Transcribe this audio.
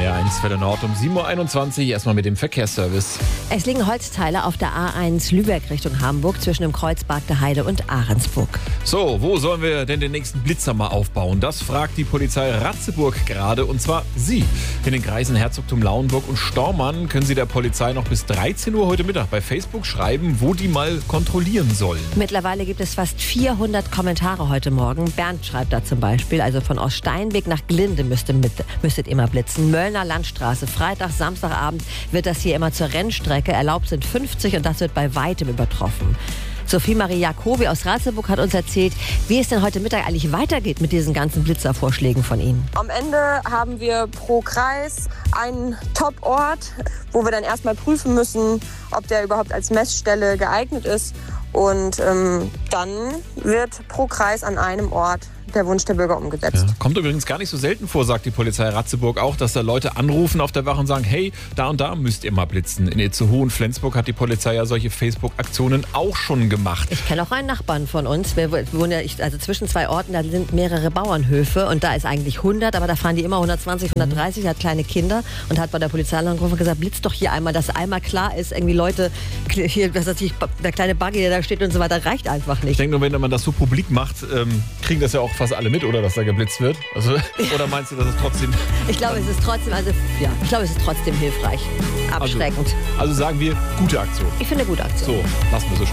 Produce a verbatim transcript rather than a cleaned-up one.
R eins Welle Nord um sieben Uhr einundzwanzig. Erstmal mit dem Verkehrsservice. Es liegen Holzteile auf der A eins Lübeck Richtung Hamburg zwischen dem Kreuzberg der Heide und Ahrensburg. So, wo sollen wir denn den nächsten Blitzer mal aufbauen? Das fragt die Polizei Ratzeburg gerade, und zwar Sie. In den Kreisen Herzogtum Lauenburg und Stormann können Sie der Polizei noch bis dreizehn Uhr heute Mittag bei Facebook schreiben, wo die mal kontrollieren sollen. Mittlerweile gibt es fast vierhundert Kommentare heute Morgen. Bernd schreibt da zum Beispiel, also von Oststeinweg nach Glinde müsste mit, müsstet immer blitzen. Möllner Landstraße, Freitag, Samstagabend wird das hier immer zur Rennstrecke. Erlaubt sind fünfzig und das wird bei weitem übertroffen. Sophie Marie Jacobi aus Ratzeburg hat uns erzählt, wie es denn heute Mittag eigentlich weitergeht mit diesen ganzen Blitzervorschlägen von Ihnen. Am Ende haben wir pro Kreis einen Top-Ort, wo wir dann erstmal prüfen müssen, ob der überhaupt als Messstelle geeignet ist. Und ähm, dann wird pro Kreis an einem Ort der Wunsch der Bürger umgesetzt. Ja, kommt übrigens gar nicht so selten vor, sagt die Polizei Ratzeburg auch, dass da Leute anrufen auf der Wache und sagen, hey, da und da müsst ihr mal blitzen. In Itzehoe und Flensburg hat die Polizei ja solche Facebook-Aktionen auch schon gemacht. Ich kenne auch einen Nachbarn von uns. Wir wohnen ja, also zwischen zwei Orten, da sind mehrere Bauernhöfe und da ist eigentlich hundert, aber da fahren die immer hundertzwanzig, hundertdreißig, hat kleine Kinder und hat bei der Polizei angerufen und gesagt, blitzt doch hier einmal, dass einmal klar ist, irgendwie Leute, hier, was weiß ich, der kleine Buggy, der da steht und so weiter, reicht einfach nicht. Ich denke nur, wenn man das so publik macht, ähm, kriegen das ja auch fast alle mit, oder, dass da geblitzt wird? Also, oder meinst du, dass es trotzdem... Ich glaube, es ist trotzdem, also ja, ich glaube, es ist trotzdem hilfreich, abschreckend. Also, also sagen wir, gute Aktion. Ich finde, gute Aktion. So, lassen wir so stehen.